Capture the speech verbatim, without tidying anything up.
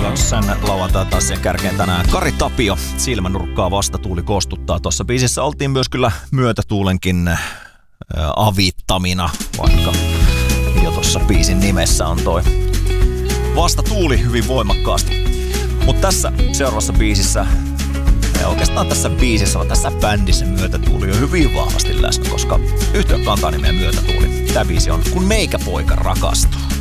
Sen lauantai taas sen kärkeen tänään Kari Tapio, silmänurkkaa vastatuuli kostuttaa. Tuossa biisissä oltiin myös kyllä myötätuulenkin äh, avittamina, vaikka jo tuossa biisin nimessä on toi vastatuuli hyvin voimakkaasti. Mutta tässä seuraavassa biisissä, ja oikeastaan tässä biisissä, vaan tässä bändissä myötätuuli on hyvin vahvasti läsnä, koska yhtiö kantaa nimeä Myötätuuli. Tämä biisi on Kun meikäpoika rakastuu.